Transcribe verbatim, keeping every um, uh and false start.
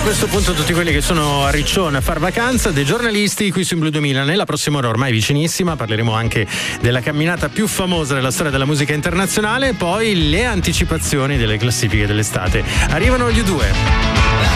questo punto tutti quelli che sono a Riccione a far vacanza, dei giornalisti qui su In Blu duemila. Nella prossima ora, ormai vicinissima, parleremo anche della camminata più famosa della storia della musica internazionale, poi le anticipazioni delle classifiche dell'estate. Arrivano gli U due.